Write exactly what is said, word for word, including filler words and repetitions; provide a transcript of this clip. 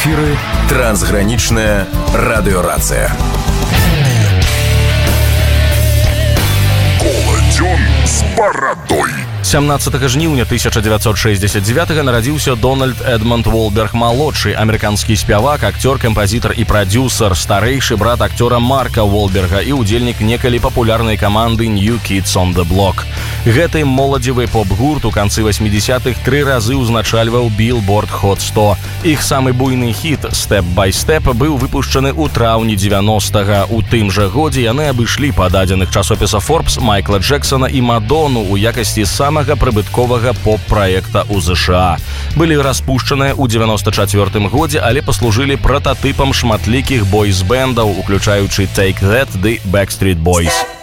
эфиры трансграничная радиорация. Колодён с бородой. сямнаццатага жніўня тысяча дзевяцьсот шэсцьдзесят дзевятага нарадзіўся Дональд Эдмонд Уолберг-малодшы, амерыканскі спявак, акцёр, кампазітар і прадзюсар, старэйшы брат акцёра Марка Уолберга і удзельнік некалі папулярнай каманды New Kids on the Block. Гэты моладзевы поп-гурт у канцы васьмідзесятых тры разы ўзначальваў Billboard Hot сто. Іх самы буйны хіт «Step by Step» быў выпушчаны ў траўні дзевяностага. У тым жа годзе яны абышлі па дадзеных часопіса Forbes Майкла Джексона і Мадонну ў якасці самага прыбытковага поп-праекта ў ЗША. Былі распушчаныя ў дзевяноста чацвёртым годзе, але паслужылі прататыпам шматлікіх бойз-бэндаў, уключаючы Take That ды Backstreet Boys.